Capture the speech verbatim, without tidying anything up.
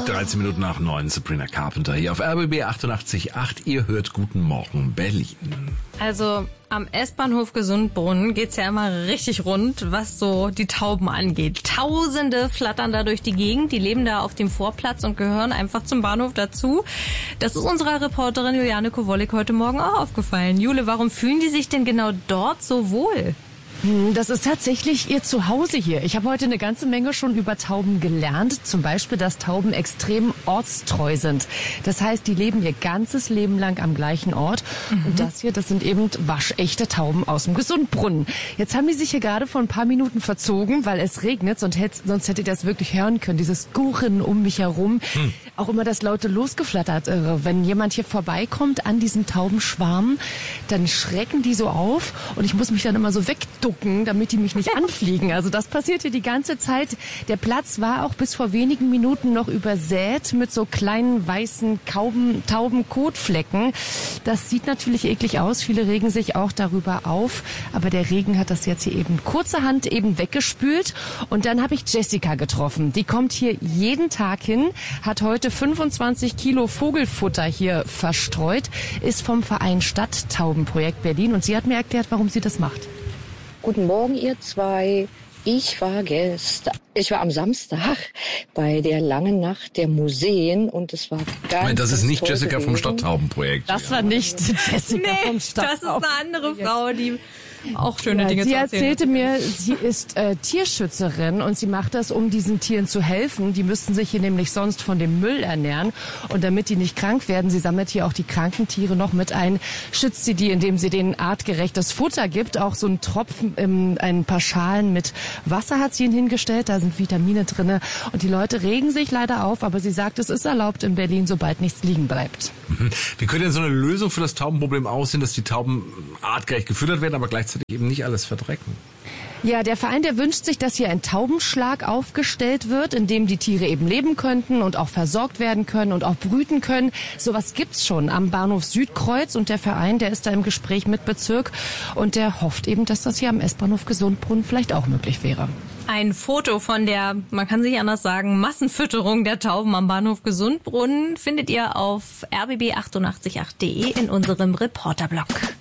dreizehn Minuten nach neun, Sabrina Carpenter hier auf R B B achtundachtzig Komma acht. Ihr hört Guten Morgen Berlin. Also am S-Bahnhof Gesundbrunnen geht's ja immer richtig rund, was so die Tauben angeht. Tausende flattern da durch die Gegend, die leben da auf dem Vorplatz und gehören einfach zum Bahnhof dazu. Das ist unserer Reporterin Juliane Kowolek heute Morgen auch aufgefallen. Jule, warum fühlen die sich denn genau dort so wohl? Das ist tatsächlich ihr Zuhause hier. Ich habe heute eine ganze Menge schon über Tauben gelernt. Zum Beispiel, dass Tauben extrem ortstreu sind. Das heißt, die leben ihr ganzes Leben lang am gleichen Ort. Mhm. Und das hier, das sind eben waschechte Tauben aus dem Gesundbrunnen. Jetzt haben die sich hier gerade vor ein paar Minuten verzogen, weil es regnet. Sonst hättet, sonst hättet ihr das wirklich hören können. Dieses Gurren um mich herum. Mhm. Auch immer das laute Losgeflattert. Wenn jemand hier vorbeikommt an diesem Taubenschwarm, dann schrecken die so auf. Und ich muss mich dann immer so wegducken, damit die mich nicht anfliegen. Also das passiert hier die ganze Zeit. Der Platz war auch bis vor wenigen Minuten noch übersät mit so kleinen weißen Tauben, Taubenkotflecken. Das sieht natürlich eklig aus. Viele regen sich auch darüber auf. Aber der Regen hat das jetzt hier eben kurzerhand eben weggespült. Und dann habe ich Jessica getroffen. Die kommt hier jeden Tag hin, hat heute fünfundzwanzig Kilo Vogelfutter hier verstreut, ist vom Verein Stadttaubenprojekt Berlin. Und sie hat mir erklärt, warum sie das macht. Guten Morgen, ihr zwei. Ich war gestern, ich war am Samstag bei der langen Nacht der Museen und es war ganz Nein, das ist nicht toll Jessica gewesen. vom Stadttaubenprojekt. Das war nicht Jessica Nee, vom Stadttauben. das ist eine andere Frau, die auch schöne Ja, Dinge sie zu erzählen erzählte mir, sie ist äh, Tierschützerin und sie macht das, um diesen Tieren zu helfen. Die müssten sich hier nämlich sonst von dem Müll ernähren. Und damit die nicht krank werden, sie sammelt hier auch die kranken Tiere noch mit ein, schützt sie die, indem sie denen artgerechtes Futter gibt. Auch so ein Tropfen, ähm, ein paar Schalen mit Wasser hat sie ihnen hingestellt. Da sind Vitamine drinne. Und die Leute regen sich leider auf, aber sie sagt, es ist erlaubt in Berlin, sobald nichts liegen bleibt. Wie könnte denn so eine Lösung für das Taubenproblem aussehen, dass die Tauben artgerecht gefüttert werden, aber gleichzeitig eben nicht alles verdrecken? Ja, der Verein, der wünscht sich, dass hier ein Taubenschlag aufgestellt wird, in dem die Tiere eben leben könnten und auch versorgt werden können und auch brüten können. Sowas gibt's schon am Bahnhof Südkreuz und der Verein, der ist da im Gespräch mit Bezirk und der hofft eben, dass das hier am S-Bahnhof Gesundbrunnen vielleicht auch möglich wäre. Ein Foto von der, man kann sich anders sagen, Massenfütterung der Tauben am Bahnhof Gesundbrunnen findet ihr auf r b b achtundachtzig Komma acht punkt de in unserem Reporterblog.